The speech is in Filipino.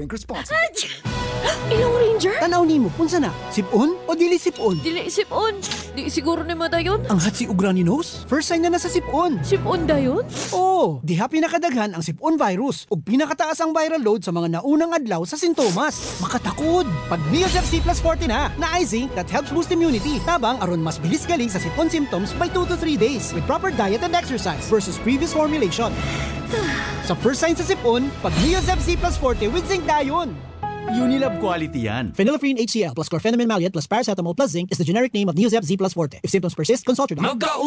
drink responsibly. Ilong Ranger? Tanaw nimo, unsa na? Sipon o dili sipon? Dili sipon. Di siguro ni madayon. Ang hatsi ug runny nose? First sign na nasa sipon. Sipon dayon? Oo, diha pinakadaghan ang sipon virus ug pinakataas ang viral load sa mga naunang adlaw sa sintomas. Makatakod! Pag Neosep C plus 40 na zinc that helps boost immunity. Tabang aron mas bilis galing sa sipon symptoms by 2 to 3 days with proper diet and exercise versus previous formulation. Sa first sign sa sipon, pag Neosep C plus 40 with zinc dayon. Unilab quality yan. Phenylephrine HCl plus chlorpheniramine maleate plus paracetamol plus zinc is the generic name of Neosep Z plus Forte. If symptoms persist, consult your doctor.